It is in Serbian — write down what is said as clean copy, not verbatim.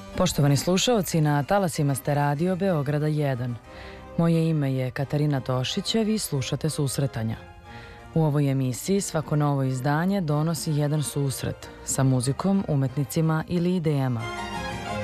Poštovani slušaoci, na talasima ste Radio Beograda 1. Moje ime je Katarina Tošićev i slušate Susretanja. U ovoj emisiji svako novo izdanje donosi jedan susret sa muzikom, umetnicima ili idejama.